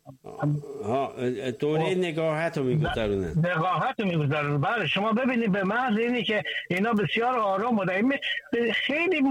دوره نگاهت رو میگذارونن. نگاهت رو میگذارونن. بله شما ببینید به محض اینی که اینا بسیار آرام بودن، خیلی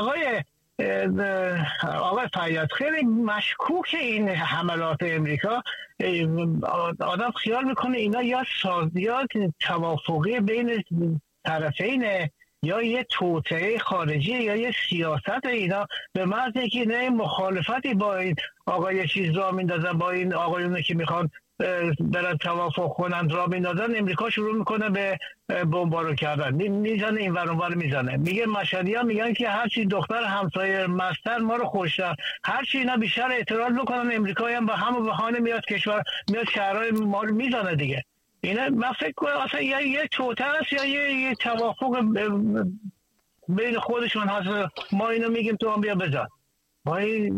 آقای فیاض خیلی مشکوک این حملات امریکا. آدم خیال میکنه اینا یا سازیات توافقی بین طرفین یا یه توطئه خارجی یا یه سیاست. اینا به محض اینکه اینا مخالفتی با این آقای چیز را میندازن، با این آقایونه که میخوان برن توافق کنن را میندازن، امریکا شروع میکنه به بمبارو کردن، میزنه این ور اون ور میزنه. میگه مشهدی ها میگن که هرچی دختر همسایه مستر ما رو خوشتر، هرچی اینا بیشتر اعتراض بکنن امریکا هم به همون بهانه میاد شهرهای ما رو میزنه دیگه. اینا من فکر کنم اصلا یه توطئه است یا یه توافق بین خودشون هست. ما اینو میگیم تو هم بیا بزن، ما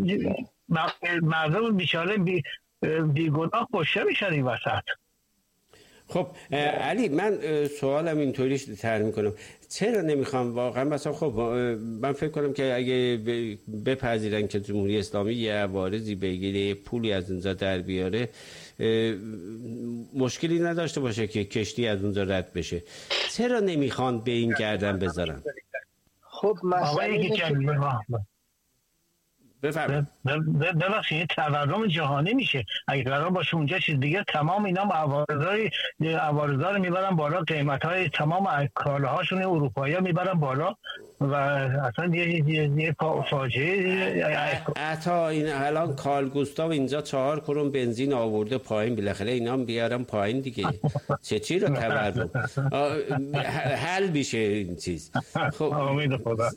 مردم بیچاره بیگناه کشته میشن این وسط. خب علی، من سوالم اینطوری تر میکنم، چرا نمیخوام واقعا مثلا خب من فکر کنم که اگه بپذیرن که جمهوری اسلامی یه عوارضی بگیره، پولی از اونجا در بیاره، مشکلی نداشته باشه که کشتی از اونجا رد بشه، چرا نمیخوان به این گردن بذارن؟ خب مثلا ببخشید یه تورم جهانی میشه اگه قرار باشه اونجا چیز دیگه، تمام اینا عوارضا رو میبرن بالا، قیمت‌های تمام کالاهاشون اروپایی‌ها میبرن بالا و اصلا یه فاجعه. حتی این الان کارل گوستاو اینجا 4 کرون بنزین آورده پایین، بالاخره اینا هم بیارن پایین دیگه. چی رو تورم حل میشه این چیز. خب امید خدا.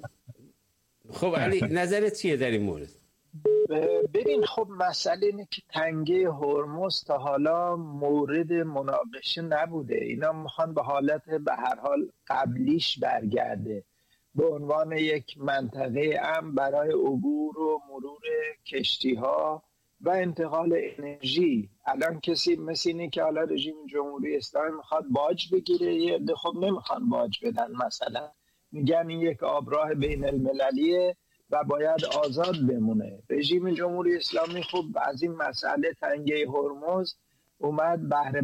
خب علی نظرت چیه در این مورد؟ ببین خب مسئله اینه که تنگه هرمز تا حالا مورد مناقشه نبوده. اینا میخوان به حالت به هر حال قبلیش برگرده، به عنوان یک منطقه امن برای عبور و مرور کشتی ها و انتقال انرژی. الان کسی مثل اینه که حالا رژیم جمهوری اسلامی میخواد باج بگیره، یه عده خب نمیخوان باج بدن، مثلا میگن این یک آبراه بین المللیه و باید آزاد بمونه. رژیم جمهوری اسلامی خب از این مسئله تنگه هرمز اومد بهره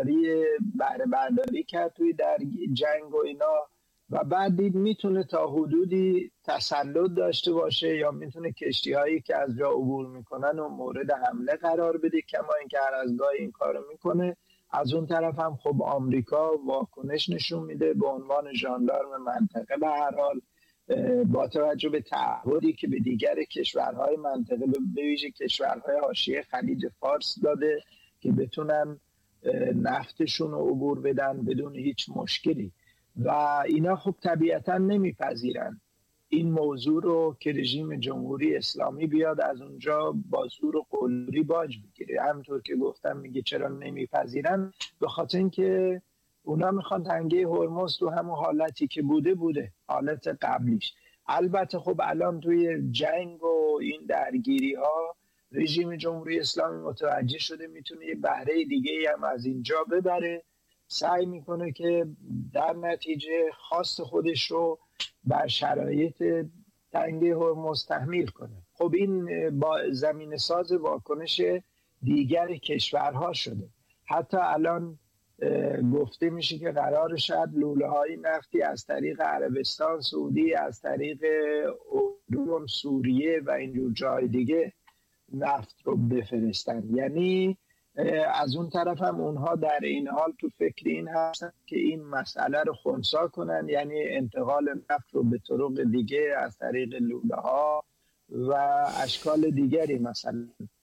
برداری کرد توی در جنگ و اینا، و بعد دید میتونه تا حدودی تسلط داشته باشه یا میتونه کشتی هایی که از جا عبور میکنن و مورد حمله قرار بده، کما اینکه هر از گاهی این کارو میکنه. از اون طرف هم خب آمریکا واکنش نشون میده به عنوان ژاندارم منطقه. به هر حال با توجه به تعهدی که به دیگر کشورهای منطقه به ویژه کشورهای حاشیه خلیج فارس داده که بتونن نفتشون رو عبور بدن بدون هیچ مشکلی، و اینا خب طبیعتا نمیپذیرن این موضوع رو که رژیم جمهوری اسلامی بیاد از اونجا با زور و قلدری باج بگیره. همونطور که گفتم میگه چرا نمیپذیرن، به خاطر اینکه اونا میخوان تنگه هرمز تو همون حالتی که بوده حالت قبلیش. البته خب الان توی جنگ و این درگیری ها رژیم جمهوری اسلامی متوجه شده میتونه یه بهره دیگه هم از اینجا ببره، سعی میکنه که در نتیجه خواست خودش رو بر شرایط تنگه هرمز تحمیل کنه. خب این با زمین ساز واکنش دیگر کشورها شده. حتی الان گفته میشه که قرار شد لوله های نفتی از طریق عربستان سعودی، از طریق اردن، سوریه و اینجور جای دیگه نفت رو بفرستن. یعنی از اون طرف هم اونها در این حال تو فکر این هستن که این مسئله رو خنثی کنن، یعنی انتقال نفت رو به طرق دیگه از طریق لوله ها و اشکال دیگری مثلا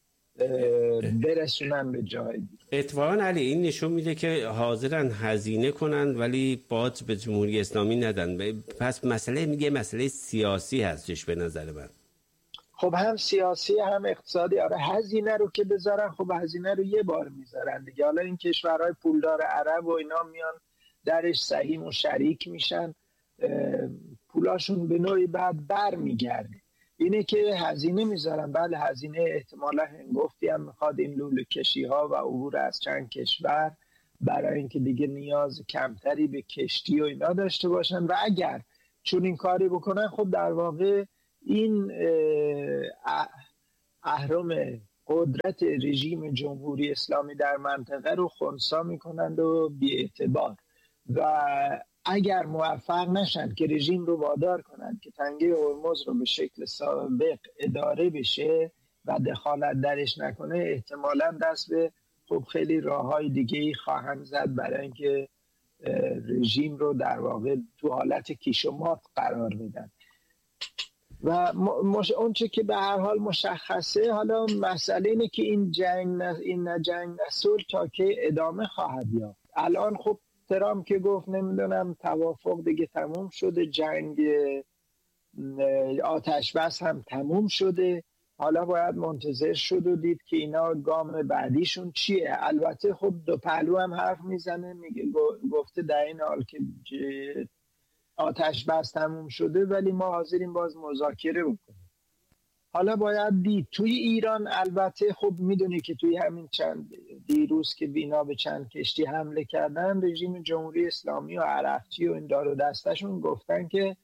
برسونن به جای دیگه. اتفاقا علی این نشون میده که حاضرن هزینه کنن ولی باج به جمهوری اسلامی ندن. پس مسئله سیاسی هستش به نظر من. خب هم سیاسی هم اقتصادی. آره هزینه رو که بذارن، خب هزینه رو یه بار میذارن دیگه. حالا این کشورهای پولدار عرب و اینا میان درش سهیم و شریک میشن، پولاشون به نوعی بعد بر میگرده. اینه که هزینه میذارن. بله هزینه احتمالا هنگفتی هم میخواد این لوله کشی ها و عبور از چند کشور، برای اینکه دیگه نیاز کمتری به کشتی و اینا داشته باشن، و اگر چون این کاری بکنن خب در واقع این اهرم قدرت رژیم جمهوری اسلامی در منطقه رو خنثی میکنند و بی‌اعتبار، و اگر موفق نشند که رژیم رو وادار کنند که تنگه هرمز رو به شکل سابق اداره بشه و دخالت درش نکنه، احتمالاً دست به خیلی راه‌های دیگه‌ای خواهند زد برای اینکه رژیم رو در واقع تو حالت کیش و مات قرار میدن. و اون چه که به هر حال مشخصه، حالا مسئله اینه که این جنگ نه صلح تا که ادامه خواهد یافت. الان خب ترامپ که گفت نمیدونم توافق دیگه تموم شده، جنگ آتش بس هم تموم شده، حالا باید منتظر شد و دید که اینا گام بعدیشون چیه. البته خب دو پهلو هم حرف میزنه، میگه گفته در این حال که آتش بس تموم شده ولی ما حاضریم باز مذاکره بکنیم. حالا باید دید. توی ایران البته خب میدونی که توی همین دیروز که بینا به چند کشتی حمله کردن، رژیم جمهوری اسلامی و عرقچی و این دار و دستشون گفتن که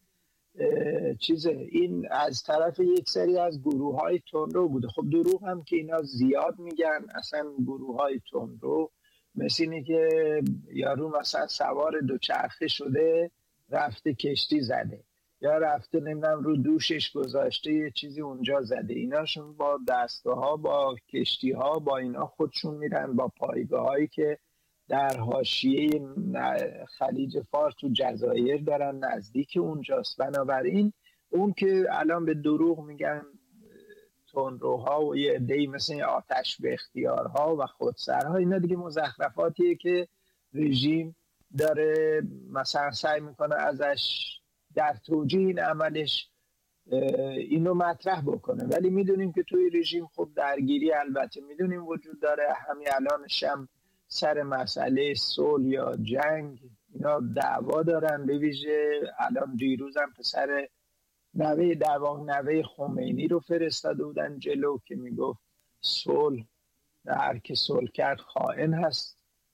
این از طرف یک سری از گروه‌های تندرو بوده. خب دروغ هم که اینا زیاد میگن. اصلا گروه‌های تندرو مثل اینه که یارو مثلا سوار دوچرخه شده رفته کشتی زده، یا رفته نمیدونم رو دوشش گذاشته یه چیزی اونجا زده. ایناشون با دستگاه‌ها، با کشتی‌ها، با اینا خودشون میرن، با پایگاه‌هایی که در حاشیه خلیج فارس تو جزایر دارن، نزدیک اونجاست. بنابراین اون که الان به دروغ میگن تندروها و یه عده‌ای مثل آتش به اختیارها و خودسرها، اینا دیگه مزخرفاتیه که رژیم داره مثلا سعی میکنه ازش در توجیه این عملش اینو مطرح بکنه. ولی میدونیم که توی رژیم خب درگیری البته میدونیم وجود داره. همین الانش هم سر مسئله صلح یا جنگ اینا دعوا دارن. به ویژه الان دیروز هم پسر نوه خمینی رو فرستاده بودن جلو که میگفت صلح، هر که صلح کرد خائن هست،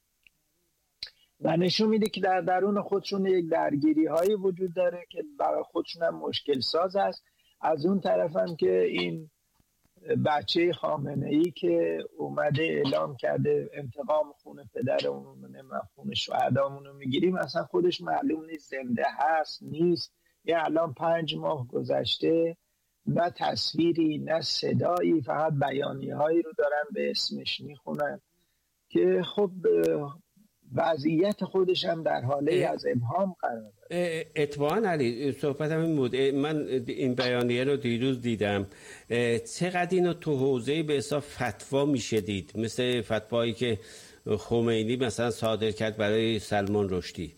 و نشون میده که در درون خودشون یک درگیری هایی وجود داره که برای خودشون هم مشکل ساز است. از اون طرف هم که این بچه خامنه‌ای که اومده اعلام کرده انتقام خون پدرمون، خون شهدامون رو میگیریم، اصلا خودش معلوم نیست زنده هست نیست. یه الان 5 ماه گذشته، نه تصویری نه صدایی، فقط بیانیه‌هایی رو دارن به اسمش میخونن که خب وضعیت خودش هم در حاله از ابهام قرار داره. اتفاقا علی صحبتم این بود، من این بیانیه رو دیروز دیدم، چقدر اینو تو حوزه به حساب فتوا میشه دید، مثل فتوایی که خمینی مثلا صادر کرد برای سلمان رشدی.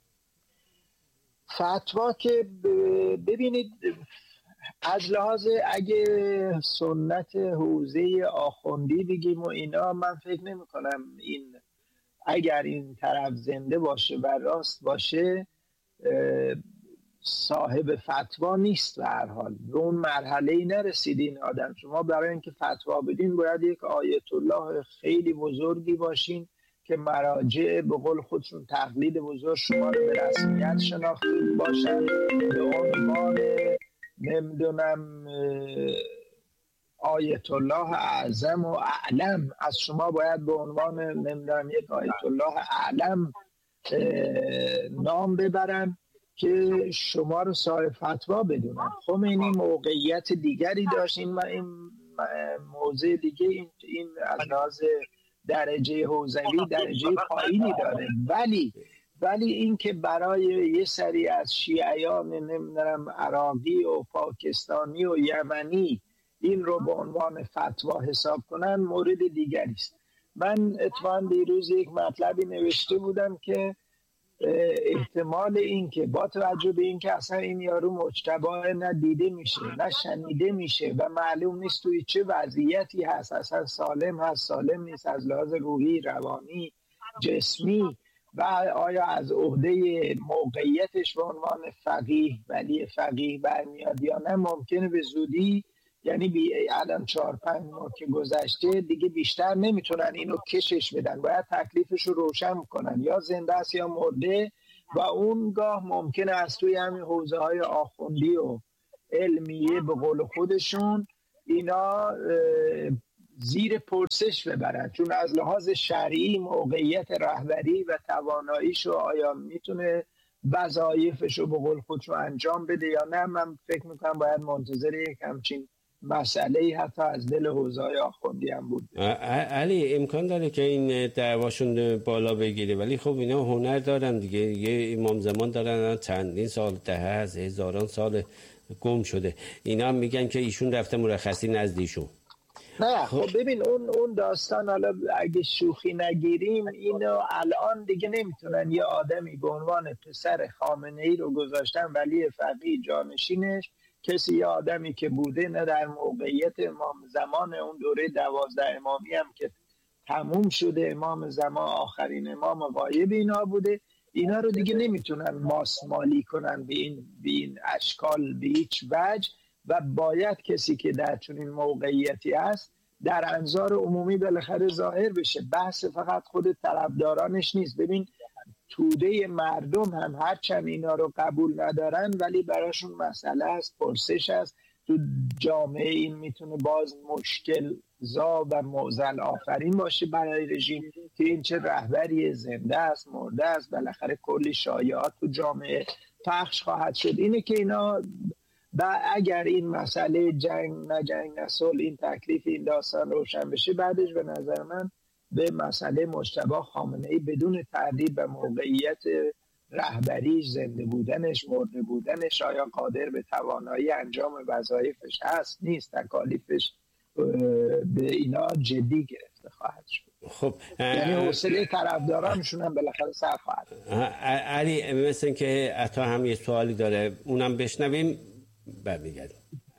فتوا که ببینید از لحاظ اگه سنت حوزه آخوندی بگیم و اینا، من فکر نمی کنم این اگر این طرف زنده باشه و راست باشه صاحب فتوا نیست. به هر حال به اون مرحله‌ای نرسید این آدم. شما برای اینکه فتوا بدین باید یک آیت الله خیلی بزرگی باشین که مراجع به قول خودشون تقلید بزرگ شما رو به رسمیت شناخته باشن، به عنوان نمیدونم آیت الله اعظم و اعلم از شما باید به عنوان نمیدونم یک آیت الله اعلم نام ببرن که شما رو صاحب فتوا بدونن. خمینی موقعیت دیگری داشت، این موضع دیگه، این از لحاظ درجه حوزوی درجه پایینی داره. ولی این که برای یه سری از شیعیان نمیدونم عراقی و پاکستانی و یمنی این رو به عنوان فتوا حساب کنن مورد دیگری است. من اتفاقا دیروز یک مطلبی نوشته بودم که احتمال این که با توجه به این که اصلا این یارو مجتبی نه دیده میشه نه شنیده میشه و معلوم نیست توی چه وضعیتی هست، اصلا سالم هست سالم نیست از لحاظ روحی، روانی، جسمی، و آیا از عهده موقعیتش به عنوان فقیه ولی فقیه برمیاد یا نه، ممکنه به زودی، یعنی الان 4-5 ماه که گذشته دیگه بیشتر نمیتونن اینو کشش بدن، باید تکلیفش رو روشن کنن، یا زنده است یا مرده. و اونگاه ممکنه از توی همین حوزه های آخوندی و علمیه به قول خودشون اینا زیر پرسش ببرن، چون از لحاظ شرعی موقعیت رهبری و تواناییشو آیا میتونه وظایفشو به قول خودشو انجام بده یا نه. من فکر میکنم باید منتظر یک همچین مسئله حتی از دل حوزه‌های آخوندی هم بود. علی امکان داره که این دعواشون بالا بگیره، ولی خب اینا هنر دارن دیگه، یه امام زمان دارن چندین سال، از هزاران سال گم شده. اینا هم میگن که ایشون رفته مرخصی نزدیشون. نه خب ببین اون داستان، حالا اگه شوخی نگیریم، اینو الان دیگه نمیتونن یه آدمی به عنوان پسر خامنه‌ای رو گذاشتن ولی فقیه جانشینش، کسی یه آدمی که بوده نه در موقعیت امام زمان اون دوره 12 امامی هم که تموم شده، امام زمان آخرین امام غایب اینا بوده، اینا رو دیگه نمیتونن ماسمالی کنن به این اشکال به هیچ وجه و باید کسی که در چنین موقعیتی است در انظار عمومی بالاخره ظاهر بشه. بحث فقط خود طرفدارانش نیست. ببین توده مردم هم هرچند اینا رو قبول ندارن ولی براشون مسئله است، پرسش است. تو جامعه این میتونه باز مشکل زا و معضل آفرین باشه برای رژیم که این چه رهبری زنده است مرده است. بالاخره کلی شایعات تو جامعه پخش خواهد شد. اینه که اینا اگر این مسئله جنگ نه صلح، این تکلیف این داستان روشن بشه، بعدش به نظر من به مسئله مجتبی خامنه‌ای بدون تردید و موقعیت رهبریش، زنده بودنش، مرده بودنش، آیا قادر به توانایی انجام وظایفش هست نیست، تکالیفش به اینا جدی گرفته خواهد شد. خب یعنی حوصله طرفدارانشون هم بالاخره سر خواهد. علی مثل که عطا هم یه سوالی داره، اونم بشنویم برمیگردیم.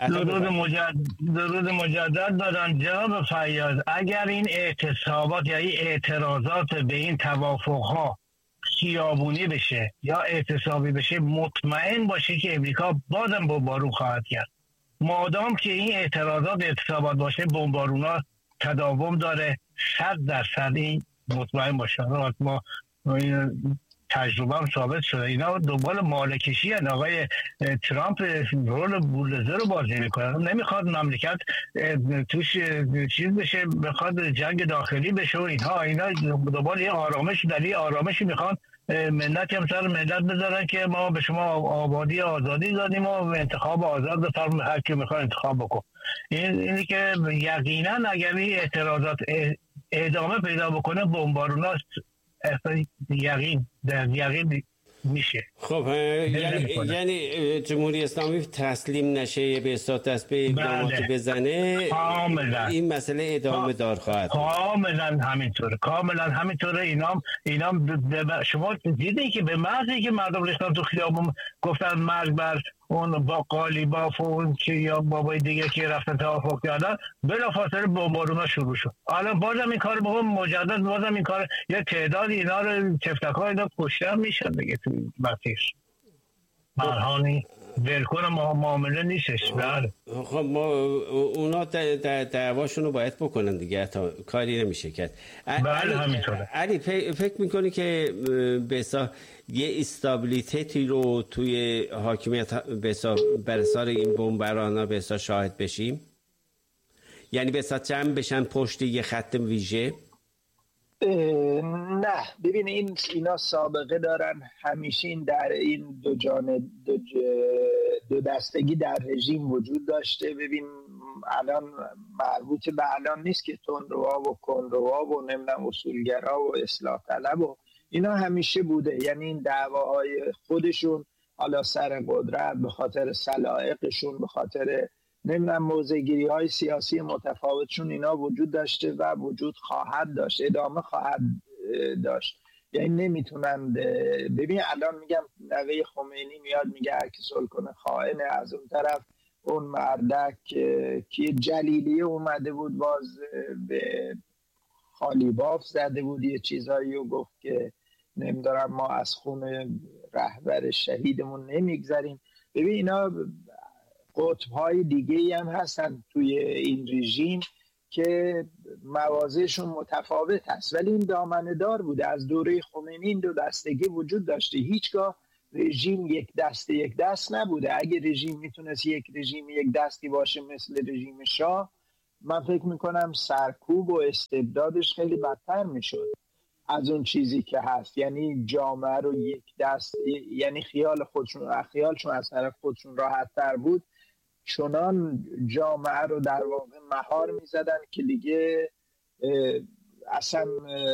درود مجدد دادن جناب فیاض. اگر این اعتصابات یا این اعتراضات به این توافقها خیابونی بشه یا اعتصابی بشه، مطمئن باشه که امریکا بازم بمبارون خواهد کرد. مادام که این اعتصابات باشه، بمبارونا تداوم داره 100%. این مطمئن باشه. ما تجربه هم ثابت شده اینا دنبال مالکشی هست. آقای ترامپ رول بولدوزر رو بازی میکنه، نمیخواد مملکت توش چیز بشه، بخواد جنگ داخلی بشه و اینا دنبال یه آرامش، در این آرامشی میخوان ملت هم سر ملت بذارن که ما به شما آبادی آزادی دادیم و انتخاب آزاد بفرمایید هر کی میخواد انتخاب بکن. اینی که یقینا اگر این اعتراضات ادامه پیدا بکنه، بمبارونا یقین میشه. خب یعنی جمهوری اسلامی تسلیم نشه به احساس دست به اقدامات بزنه، کاملا این مسئله ادامه دار خواهد. کاملا همینطوره. اینا شما دیدین که به محضی که مردم ریختن تو خیابون گفتن مرگ بر اون با قالیباف و اون که یا بابای دیگه که رفتن توافق کردن، بلافاصله بمبارونا شروع شد. الان بازم این کار بگم مجدد، بازم این کار یه تعداد اینا رو تفتکا اینا کشته میشن دیگه تو مسیر. مرحانی ولکن معامله نیستش. بله خب ما اونا دعواشون رو باید بکنن دیگه، تا کاری نمیشه کرد. بله همینطوره. علی فکر میکنی که به حساب یه استابیلیتی رو توی حاکمیت به حساب بر اثر این بمبارانا به حساب شاهد بشیم؟ یعنی به حساب جمع بشن پشت یه خط ویژه؟ نه ببین اینا سابقه دارن، همیشه این در این دو دستگی در رژیم وجود داشته. ببین الان مربوط به الان نیست که تندروا و کندروا و نمیدونم اصولگرا و اصلاح طلب و اینا همیشه بوده. یعنی این دعواهای خودشون حالا سر قدرت به خاطر سلایقشون، به خاطر نمیدونم موضع‌گیری های سیاسی متفاوتشون اینا وجود داشته و وجود خواهد داشت، ادامه خواهد داشت. یعنی نمیتونن. ببین الان میگم نوه خمینی میاد میگه هر کی صلح کنه خائنه، از اون طرف اون مردک که جلیلی اومده بود باز به خالیباف زده بود یه چیزایی و گفت که نمیدارم ما از خون رهبر شهیدمون نمیگذریم. ببین اینا قطب‌های دیگه‌ای هم هستن توی این رژیم که موازهشون متفاوت هست، ولی این دامنه دار بوده. از دوره خمینی این دو دستگی وجود داشته، هیچگاه رژیم یک دست نبوده. اگه رژیم میتونست یک رژیم یک دستی باشه مثل رژیم شاه، من فکر میکنم سرکوب و استبدادش خیلی بدتر میشد از اون چیزی که هست. یعنی جامعه رو یک دست، یعنی خیالشون از طرف خودشون راحت تر بود، چنان جامعه رو در واقع مهار میزدن که دیگه اصلا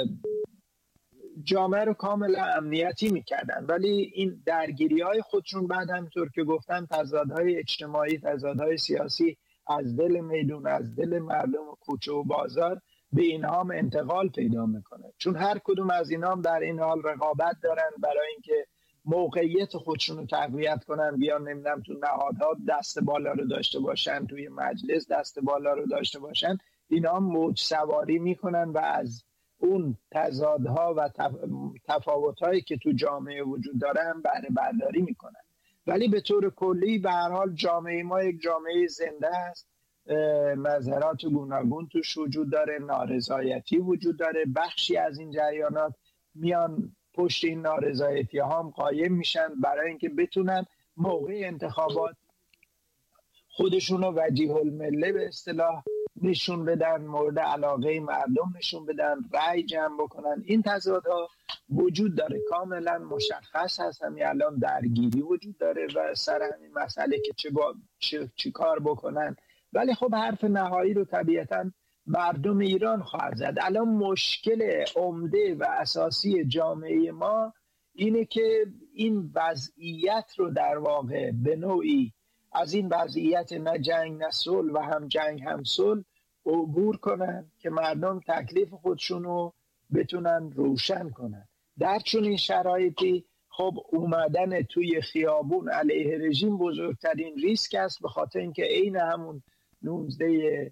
جامعه رو کاملا امنیتی میکردن. ولی این درگیری های خودشون بعد همینطور که گفتم تضادهای اجتماعی، تضادهای سیاسی از دل میدون، از دل مردم و کوچه و بازار به اینها هم انتقال پیدا میکنه، چون هر کدوم از اینها هم در این حال رقابت دارن برای اینکه موقعیت خودشون رو تقویت کنن، بیان نمیدونم تو نهادها دست بالا رو داشته باشن، توی مجلس دست بالا رو داشته باشن. اینا هم موج سواری میکنن و از اون تضادها و تفاوت‌هایی که تو جامعه وجود داره هم بهره برداری میکنن. ولی به طور کلی به هر حال جامعه ما یک جامعه زنده است، نظرات گوناگون توش وجود داره، نارضایتی وجود داره. بخشی از این جریانات میان پشت این نارضایتی ها هم قایم میشن برای اینکه بتونن موقع انتخابات خودشون رو وجیه المله به اصطلاح نشون بدن، مورد علاقه مردم نشون بدن، رأی جمع بکنن. این تضادها وجود داره، کاملا مشخص هست. همین الان درگیری وجود داره و سر همین مسئله که چه کار بکنن. ولی خب حرف نهایی رو طبیعتا مردم ایران خواهد زد. الان مشکل عمده و اساسی جامعه ما اینه که این وضعیت رو در واقع به نوعی از این وضعیت نه جنگ نه صلح و هم جنگ هم صلح عبور کنن که مردم تکلیف خودشون رو بتونن روشن کنن. در چنین شرایطی خب اومدن توی خیابون علیه رژیم بزرگترین ریسک است، به خاطر اینکه عین همون 19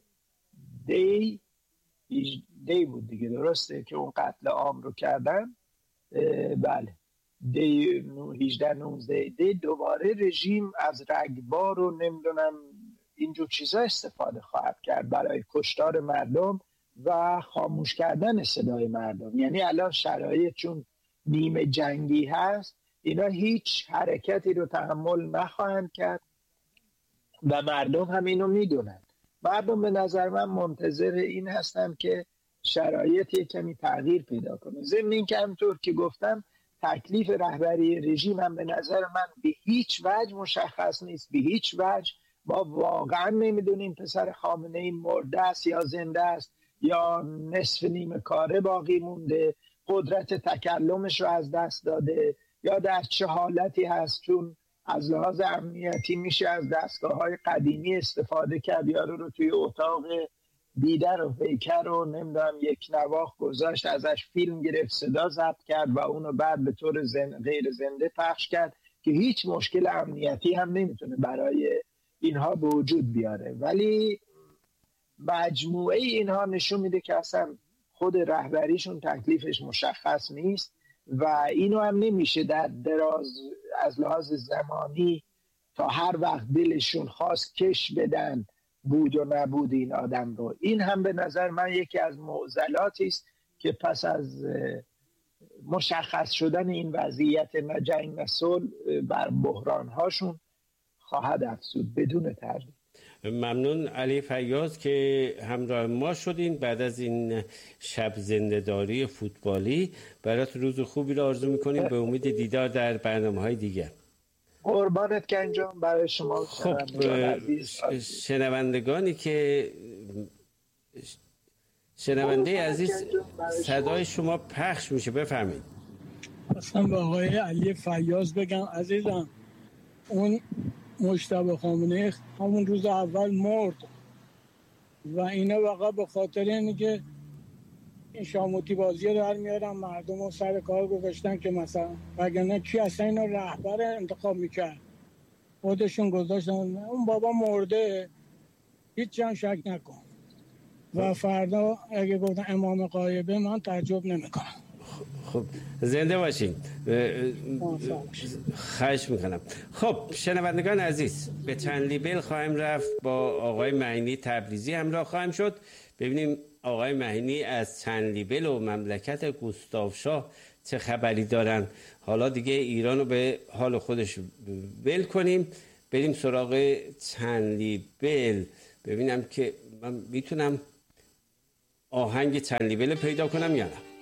دی بود دیگه، درسته که اون قتل عام رو کردن. بله، دی 18-19 دی دوباره رژیم از رگبار و نمیدونم اینجور چیزا استفاده خواهد کرد برای کشتار مردم و خاموش کردن صدای مردم. یعنی الان شرایط چون نیمه جنگی هست، اینا هیچ حرکتی رو تحمل نخواهند کرد و مردم هم اینو میدونن. مردم به نظر من منتظر این هستن که شرایط یک کمی تغییر پیدا کنه. ضمن این که همونطور که گفتم تکلیف رهبری رژیم هم به نظر من به هیچ وجه مشخص نیست، به هیچ وجه. ما واقعا نمیدونیم پسر خامنه ای مرده است یا زنده است یا نصف نیمه کاره باقی مونده، قدرت تکلمش رو از دست داده یا در چه حالتی هست، چون از لحاظ امنیتی میشه از دستگاه‌های قدیمی استفاده کرد. یارو رو توی اتاق بیدر و پیکر رو نمیدونم یک نواخت گذاشت، ازش فیلم گرفت، صدا ضبط کرد و اونو بعد به طور غیر زنده پخش کرد که هیچ مشکل امنیتی هم نمیتونه برای اینها به وجود بیاره. ولی مجموعه اینها نشون میده که اصلا خود رهبریشون تکلیفش مشخص نیست و اینو هم نمیشه در دراز از لحاظ زمانی تا هر وقت دلشون خواست کش بدن بود و نبود این آدم رو. این هم به نظر من یکی از معضلاتی است که پس از مشخص شدن این وضعیت نه جنگ نه صلح بر بحران‌هاشون خواهد افزود بدون تردید. ممنون علی فیاض که همراه ما شدین بعد از این شب زنده‌داری فوتبالی. برات روز خوبی رو آرزو می‌کنیم، به امید دیدار در برنامه‌های دیگر. قربانت گنجان برای شما. خب شنوندگانی که شنونده عزیز صدای شما پخش میشه، بفرمایید. اصلا به آقای علی فیاض بگم عزیزم، اون مجتبی خامنه‌ای همون روز اول مرد و اینا واقعا به خاطر اینه که این شاموتی بازی در میارن مردم رو سر کار گذاشتن که مثلا وگرنه کی اصلا اینا رهبر انتخاب میکرد؟ خودشون گذاشتن. اون بابا مرده، هیچ جان شک نکن و فردا اگه گفتن امام غایبه من تعجب نمیکنم. خب زنده باشین. خواهش میکنم. خب شنوندگان عزیز، به چندلیبل خواهیم رفت، با آقای مهینی تبریزی همراه خواهیم شد ببینیم آقای مهینی از چندلیبل و مملکت گوستاو شاه چه خبری دارن. حالا دیگه ایران رو به حال خودش ول کنیم، بریم سراغ چندلیبل ببینم که من میتونم آهنگ چند لیبل پیدا کنم یا نه؟